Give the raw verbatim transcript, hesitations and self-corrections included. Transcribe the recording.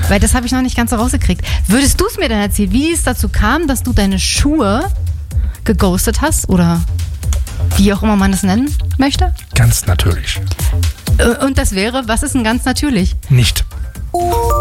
Weil das habe ich noch nicht ganz so rausgekriegt. Würdest du es mir dann erzählen, wie es dazu kam, dass du deine Schuhe geghostet hast oder wie auch immer man das nennen möchte? Ganz natürlich. Und das wäre, was ist denn ganz natürlich? Nicht.